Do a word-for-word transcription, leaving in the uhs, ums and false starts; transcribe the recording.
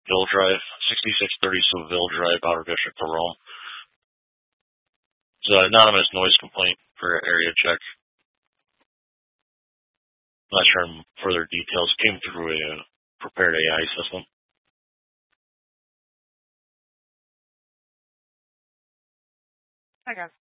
Seville Drive, sixty-six thirty Seville Drive, Outer District of Rome. It's an anonymous noise complaint for area check. Not sure on further details. Came through a prepared A I system. I guess.